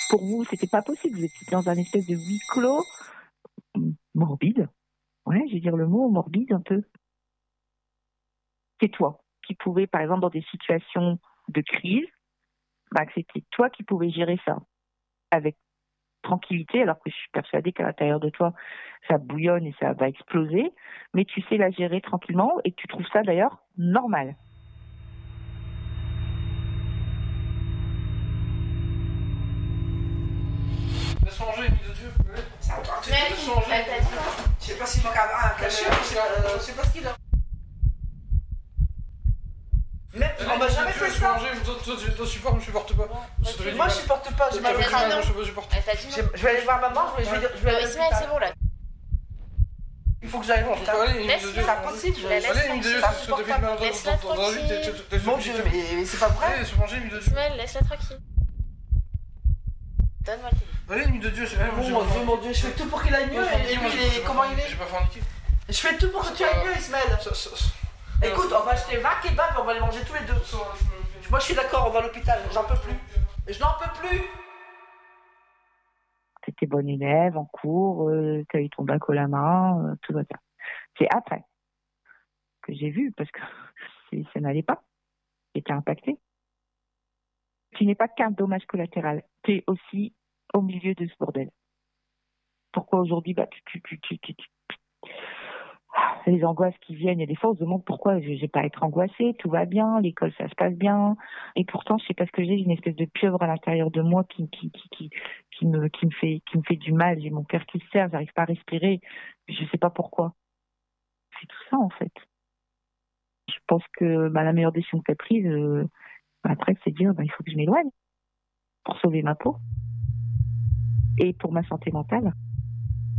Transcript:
Pour vous, c'était pas possible. Vous étiez dans un espèce de huis clos morbide. Ouais, je vais dire le mot morbide un peu. C'est toi qui pouvais, par exemple, dans des situations de crise, que c'était toi qui pouvais gérer ça avec tranquillité, alors que je suis persuadée qu'à l'intérieur de toi, ça bouillonne et ça va exploser, mais tu sais la gérer tranquillement et tu trouves ça d'ailleurs normal. Laisse manger, ami de Dieu. C'est à toi. Laisse manger. Je sais pas s'il manque un cachet, je sais pas ce qu'il a. Mais on m'a jamais fait ça. Toi, supporte, moi je supporte pas. Moi je supporte pas. Je vais aller voir maman, je vais aller Ismaël, c'est bon là. Il faut que j'aille voir. Laisse-le. C'est pas possible. Allez, ami de Dieu, c'est ce que t'as fait Laisse-la dans la vie. tranquille. Mon Dieu, mais c'est pas vrai. Allez, laisse manger, ami de Dieu. Ismaël, laisse-la tranquille. Donne-moi le téléphone. Allez, ami de Dieu, Mon Dieu, je fais tout pour qu'il aille mieux. Et lui, comment il est? J'ai pas forniqué. Je fais tout pour que tu ailles mieux, Ismaël. Écoute, on va acheter 20 kebabs et on va les manger tous les deux. Moi je suis d'accord, on va à l'hôpital, j'en peux plus. Je n'en peux plus. T'étais bonne élève en cours, t'as eu ton bac au la main, tout va bien. C'est après que j'ai vu, parce que ça n'allait pas. J'étais impactée. Tu n'es pas qu'un dommage collatéral, tu es aussi au milieu de ce bordel. Pourquoi aujourd'hui, les angoisses qui viennent, et des fois on se demande pourquoi je n'ai pas à être angoissée, tout va bien, l'école ça se passe bien, et pourtant je sais pas ce que j'ai une espèce de pieuvre à l'intérieur de moi qui me fait du mal, j'ai mon cœur qui se serre, j'arrive pas à respirer, je sais pas pourquoi. C'est tout ça en fait. Je pense que la meilleure décision que tu as prise, après c'est de dire il faut que je m'éloigne pour sauver ma peau et pour ma santé mentale.